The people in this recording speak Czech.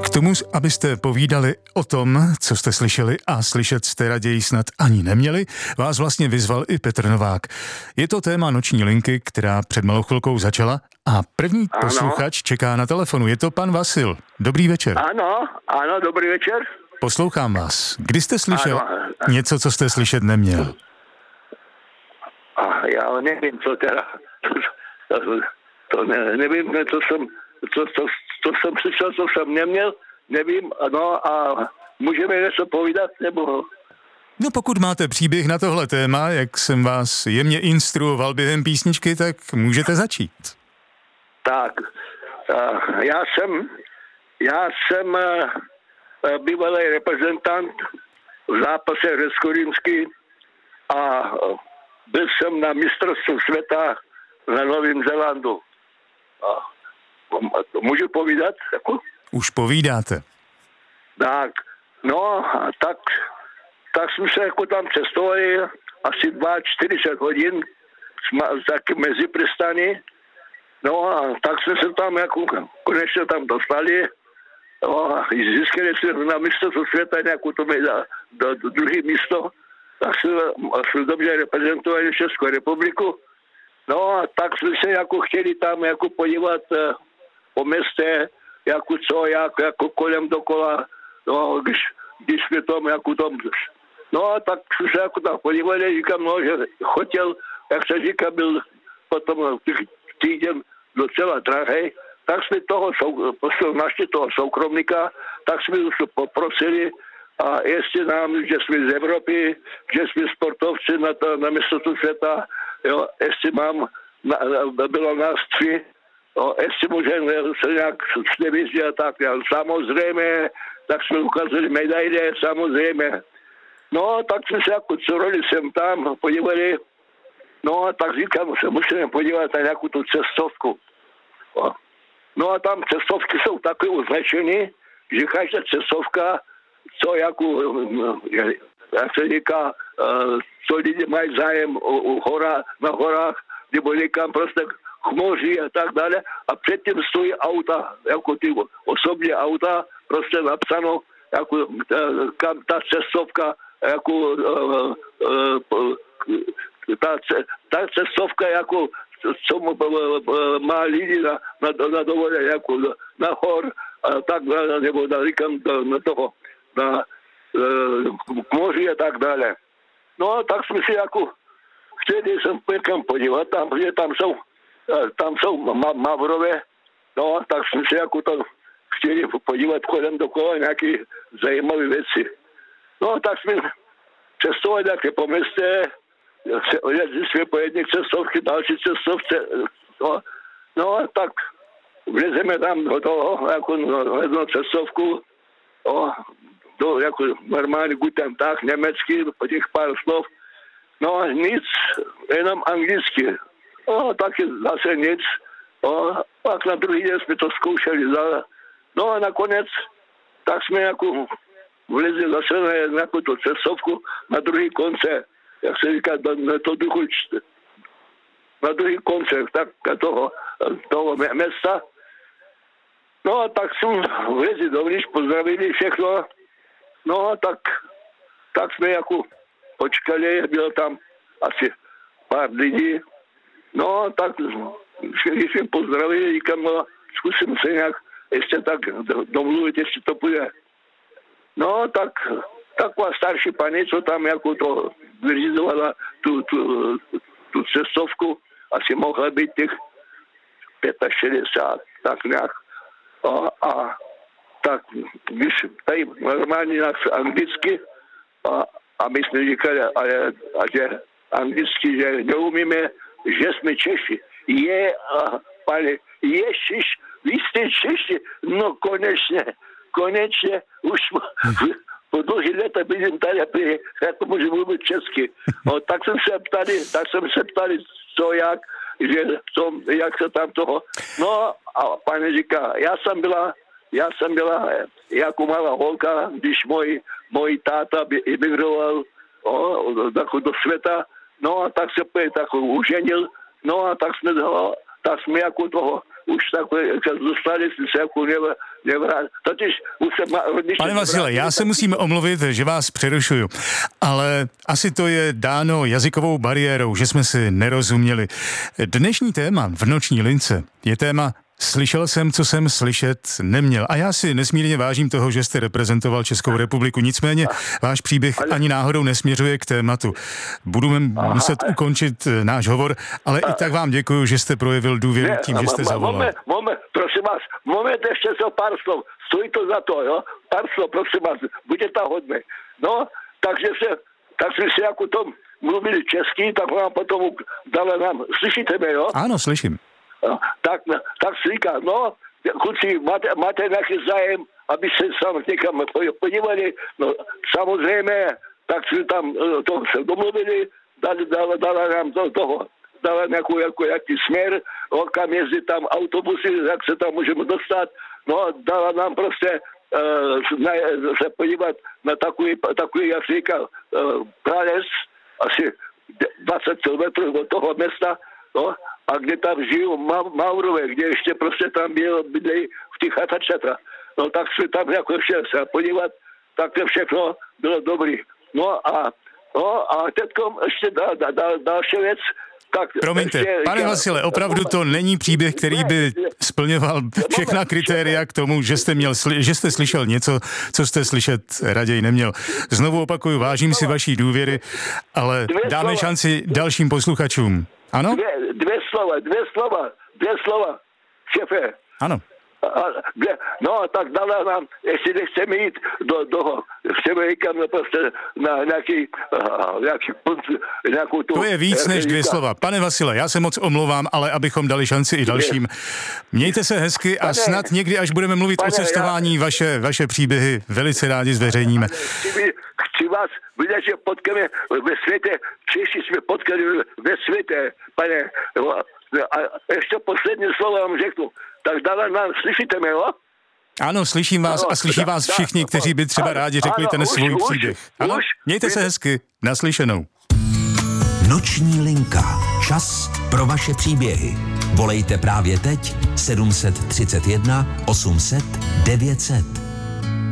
K tomu, abyste povídali o tom, co jste slyšeli a slyšet jste raději snad ani neměli, vás vlastně vyzval i Petr Novák. Je to téma Noční linky, která před malou chvilkou začala a první posluchač čeká na telefonu. Je to pan Vasil. Dobrý večer. Ano, dobrý večer. Poslouchám vás. Kdy jste slyšel něco, co jste slyšet neměl? Já nevím, co teda. Nevím, co jsem slyšel, co jsem neměl. Nevím, a můžeme něco povídat, nebo... No pokud máte příběh na tohle téma, jak jsem vás jemně instruoval během písničky, tak můžete začít. Tak, já jsem bývalý reprezentant v zápase Řecko-Rýmský a byl jsem na mistrovství světa na Novém Zélandu. Můžu povídat? Jako? Už povídáte. Tak, tak jsme se jako tam cestovali asi 40 hodin taky mezi přistany. No a tak jsme se tam jako konečně tam dostali. No a získali jsme na mistrovství světa nějakou to do druhé místo. Tak jsme dobře reprezentovali Českou republiku. No a tak jsme se jako chtěli tam jako podívat po městě, jako co, jako kolem dokola, no, když jsme tam jako tam. No a tak jsme se jako tam podívali, říkám, no, že hotel, jak se říká, byl potom týden docela drahý, tak jsme našli toho soukromníka, tak jsme poprosili, a jestli nám, že jsme z Evropy, že jsme sportovci na mistrovství světa, jo, jestli bylo nás 3, jo, jestli můžeme se nějak snevízdět a tak, jo, samozřejmě, tak jsme ukázali medaile, samozřejmě. No, tak jsme se jako curoli sem tam, podívali, no a tak říkám, se musíme podívat na nějakou tu cestovku. No a tam cestovky jsou takové označeny, že každá cestovka, co jako, jak se říká, co lidi mají zájem na horách, nebo někam prostě k moři a tak dále. A předtím stojí auta, jako ty osobní auta, prostě napsáno, jako kam ta cestovka, jako ta cestovka, jako co má lidi na dovolené, jako na hor, a tak dále, nebo říkám na toho, k moři a tak dále. No a tak jsme si jako chtěli jsem někam podívat, tam jsou mavrové, no a tak jsme si jako tam chtěli podívat kolem dokola nějaké zajímavé věci. No a tak jsme cestovali také po městě, jezdili jsme po jedných cestovky, další cestovce, no a tak vlezeme tam do toho, jako na jednu cestovku, jako normálně Guten Tag, německý, po těch pár slov. No a nic, jenom anglicky. Taky zase nic. Pak na druhý den jsme to zkoušeli. No a nakonec, tak jsme jako vlezli zase na nějakou tu cestovku na druhý konce, jak se říká, na druhý konce toho města. No a tak jsme vlezli dovnitř, pozdravili všechno. No a tak jsme jako počkali, bylo tam asi pár lidí. No a tak jsme pozdravili, říkám, no zkusím se nějak ještě tak domluvit, jestli to půjde. No tak taková starší paní, co tam jako to vyřizovala tu cestovku, asi mohla být těch 65, tak nějak. A tak, když tady normálně nás anglicky, a my jsme říkali, že anglicky, že neumíme, že jsme Češi. Pane, Ježiš, vy jste Češi, no konečně, už po dlouhých letech vidím tady, jak to můžu mluvit česky. No, tak jsem se ptali, co, jak se tam toho. No a pane říká, já jsem byla jako malá holka, když můj táta emigroval do světa, no a tak se tak uženil, no a tak jsme jako toho už takové, jak dostali se jako nevrát. Totiž už se má... Pane Vasile, já se musím omluvit, že vás přerušuju, ale asi to je dáno jazykovou bariérou, že jsme si nerozuměli. Dnešní téma v Noční lince je téma Slyšel jsem, co jsem slyšet neměl. A já si nesmírně vážím toho, že jste reprezentoval Českou republiku. Nicméně váš příběh ani náhodou nesměřuje k tématu. Budeme muset ukončit náš hovor, ale i tak vám děkuju, že jste projevil důvěru tím, že jste zavolal. Prosím vás, ještě so pár slov. Stojí to za to, jo? Pár slov, prosím vás, buďte hodný. No, tak jsme si jako tom mluvili česky, tak nám potom dala nám, slyšíte mě, jo? Ano, slyším. Tak si říká, no, kluci, máte nějaký zájem, aby se sám někam podívali, no, samozřejmě, tak jsme tam to se domluvili, dala nám dala nějaký směr, kam jezdí tam autobusy, jak se tam můžeme dostat, no, dala nám prostě se podívat na takový, jak se říká, prales, asi 20 kilometrů od toho města, no, a kde tam žijou Maurové, kde ještě prostě tam bydlejí v těch chatačatách. No tak jsme tam jako ještě se podívat, tak to všechno bylo dobrý. No a teďkom ještě další věc. Tak promiňte, pane Vasile, opravdu to není příběh, který by splňoval všechna kritéria k tomu, že jste slyšel něco, co jste slyšet raději neměl. Znovu opakuju, vážím si vaší důvěry, ale dáme šanci dalším posluchačům. Ano? Dvě slova, šéfe. Ano. No, tak dala nám, jestli nechceme jít chceme jít prostě na nějakou tu... To je víc než 2 slova. Pane Vasile, já se moc omlouvám, ale abychom dali šanci i dalším. Mějte se hezky a snad někdy, až budeme mluvit o cestování, vaše příběhy velice rádi zveřejníme. Chci vás vidět, že potkáme ve světě, Češi jsme potkali ve světě, pane. A ještě poslední slovo vám řeknu. Tak dále nám, slyšíte mě, jo? Ano, slyším vás a slyší vás všichni, kteří by třeba rádi řekli ten svůj příběh. Ano, mějte se hezky, naslyšenou. Noční linka. Čas pro vaše příběhy. Volejte právě teď 731 800 900.